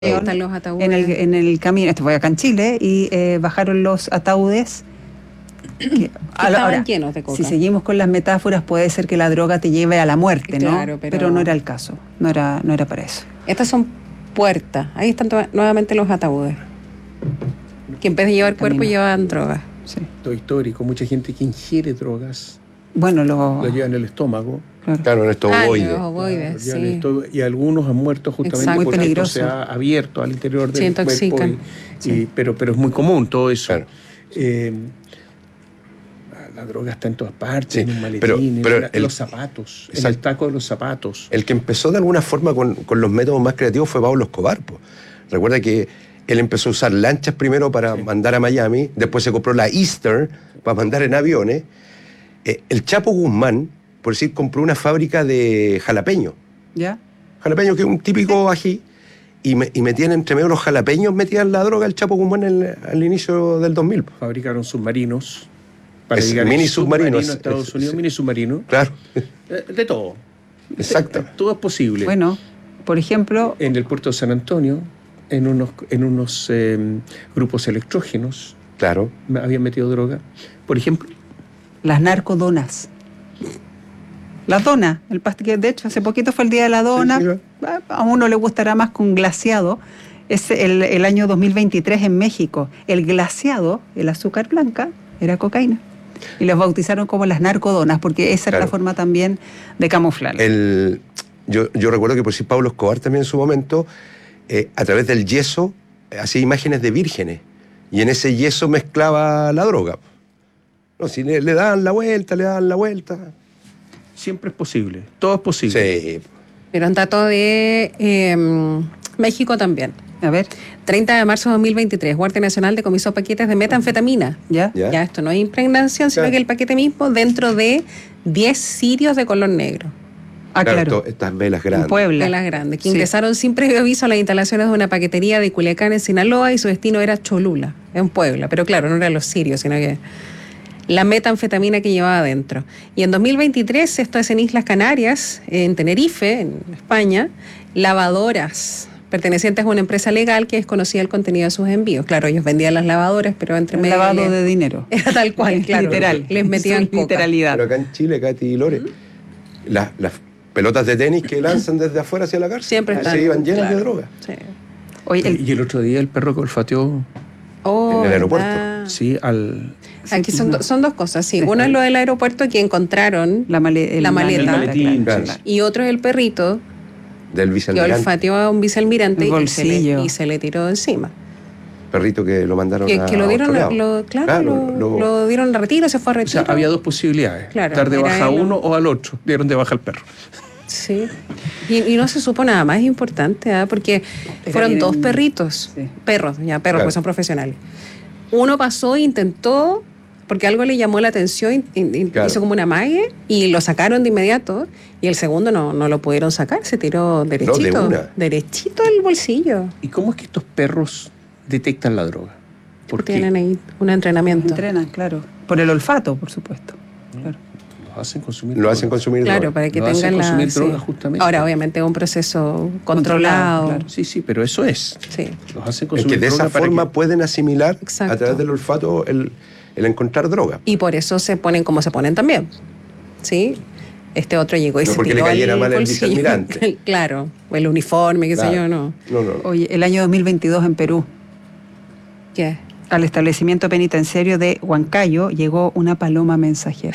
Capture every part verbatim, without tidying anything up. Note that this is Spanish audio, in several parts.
Están los ataúdes. En el, en el camino, esto fue acá en Chile, y eh, bajaron los ataúdes que, estaban ahora, llenos de coca. Si seguimos con las metáforas, puede ser que la droga te lleve a la muerte, ¿no? Claro, pero... pero no era el caso, no era, no era para eso. Estas son puertas, ahí están nuevamente los ataúdes, que en vez de llevar cuerpo llevaban drogas. Sí. Todo histórico, mucha gente que ingiere drogas, bueno, lo, lo lleva en el estómago. Claro, claro en estos Ah, ovoides. los ovoides, Claro, sí. esto, y algunos han muerto justamente Exacto. porque Muy esto peligroso. se ha abierto al interior Se del cuerpo. intoxican. Y, Sí. y, pero, pero es muy común todo eso. Claro. Eh, la droga está en todas partes, Sí, en un maletín, pero- en pero la- el- los zapatos, en Exacto. el taco de los zapatos. El que empezó de alguna forma con, con los métodos más creativos fue Pablo Escobar. Po. Recuerda que él empezó a usar lanchas primero para Sí. mandar a Miami, después se compró la Eastern para mandar en aviones. Eh, el Chapo Guzmán, por decir, compró una fábrica de jalapeños. ¿ya? Jalapeños que es un típico ají, y, me, y metían entre medio los jalapeños, metían la droga el Chapo Guzmán en- al inicio del dos mil. Po. Fabricaron submarinos para Es llegar mini en submarino submarinos, a Estados es- Unidos, sí. mini submarino. Claro, Eh, De todo. exacto. Todo es posible. Bueno, por ejemplo, En el puerto de San Antonio, en unos, en unos eh, grupos electrógenos, Claro. habían metido droga. Por ejemplo, las narcodonas. Las donas, el pastel, que de hecho hace poquito fue el día de la dona, Sí, sí, a uno le gustará más con glaseado. Es el, el año dos mil veintitrés en México. El glaseado, el azúcar blanca, era cocaína. Y los bautizaron como las narcodonas, porque esa era Claro. la forma también de camuflarlo. El, yo, yo recuerdo que por si Pablo Escobar también en su momento, eh, a través del yeso, eh, hacía imágenes de vírgenes. Y en ese yeso mezclaba la droga. No, si le, le daban la vuelta, le daban la vuelta. siempre es posible. Todo es posible. Sí. Pero un dato de eh, México también. A ver, treinta de marzo de dos mil veintitrés, Guardia Nacional decomisó paquetes de metanfetamina. ¿ya? ¿Ya? Ya, esto no es impregnación, sino Claro. que el paquete mismo dentro de diez cirios de color negro. Ah, claro. to- estas velas En grandes. Puebla. De las grandes, que Sí. ingresaron sin previo aviso a las instalaciones de una paquetería de Culiacán en Sinaloa y su destino era Cholula, en Puebla. Pero claro, no eran los sirios, sino que la metanfetamina que llevaba adentro. Y en dos mil veintitrés, esto es en Islas Canarias, en Tenerife, en España, lavadoras pertenecientes a una empresa legal que desconocía el contenido de sus envíos. Claro, ellos vendían las lavadoras, pero entre El medio lavado les- de dinero. era tal cual, claro. Literal. Les metían Su coca. literalidad. Pero acá en Chile, Katy y Lore, las, las pelotas de tenis que lanzan desde afuera hacia la cárcel, Siempre están. se iban llenas claro. de droga. Sí. Oye, el- Y el otro día el perro que olfateó, Oh, En el aeropuerto. verdad. sí, al... Aquí son, do- son dos cosas, sí. Sí. Uno es lo del aeropuerto que encontraron la, male- el La maleta. El maletín, claro. claro. y otro es el perrito Del que vicealmirante, olfateó a un vicealmirante El y se, le, bolsillo. y se le tiró encima. perrito que lo mandaron Que, a que lo dieron, a- otro lo, lado. claro, lo, lo- lo dieron a retiro, se fue a O retiro. sea, había dos posibilidades. Claro, dar de era baja a él o- uno o al otro. Dieron de baja al perro. Sí. Y, y no se supo nada más, es importante, ¿ah? Porque Era fueron bien- dos perritos, sí. perros, ya perros, Claro. pues son profesionales. Uno pasó e intentó, porque algo le llamó la atención, in- in- Claro. hizo como una mague y lo sacaron de inmediato. Y el segundo no, no lo pudieron sacar, se tiró derechito, una. derechito del bolsillo. ¿Y cómo es que estos perros detectan la droga? ¿Por qué? Tienen ahí un entrenamiento. entrenan, claro. Por el olfato, por supuesto. Claro. Los hacen consumir Lo droga. hacen consumir Claro, droga. para que Lo hacen tengan la... consumir sí. droga, justamente. Ahora, obviamente, es un proceso controlado. Controlado, claro. Sí, sí, pero eso es. Sí. Los hacen Es consumir que de droga esa para forma que- pueden asimilar Exacto. a través del olfato el, el encontrar droga. Y por eso se ponen como se ponen también. ¿Sí? Este otro llegó y No se porque le tiró cayera al mal el bolsillo. vicealmirante. Claro, o el uniforme, qué sé Claro. yo, no. No, no. Oye, el año dos mil veintidós en Perú, ¿Qué? al establecimiento penitenciario de Huancayo llegó una paloma mensajera.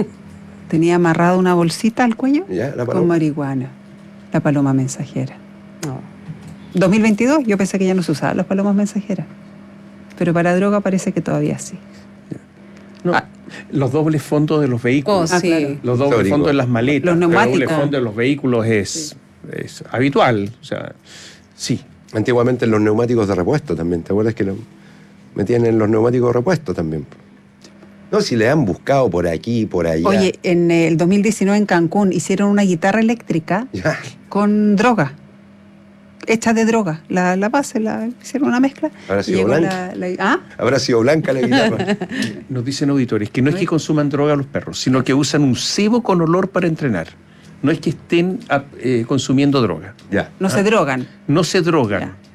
Tenía amarrada una bolsita al cuello Ya, la con paloma. marihuana. la paloma mensajera. No. dos mil veintidós, yo pensé que ya no se usaban las palomas mensajeras. Pero para droga parece que todavía sí. No, Ah. los dobles fondos de los vehículos. Oh, Ah, sí. claro. Los dobles Histórico. fondos en las maletas. Los El doble neumáticos. fondo en los vehículos es, es habitual. O sea, sí. Antiguamente en los neumáticos de repuesto también. ¿Te acuerdas que lo metían en los neumáticos de repuesto también? No, si le han buscado por aquí, por allá. Oye, en el dos mil diecinueve en Cancún hicieron una guitarra eléctrica Ya. con droga, hecha de droga. La, la base, la, hicieron una mezcla. Habrá y sido llegó blanca. la- la- ¿Ah? Habrá sido blanca la guitarra. Nos dicen auditores que no es que consuman droga los perros, sino que usan un cebo con olor para entrenar. No es que estén ah, eh, consumiendo droga. Ya. No se drogan. No se drogan. Ya.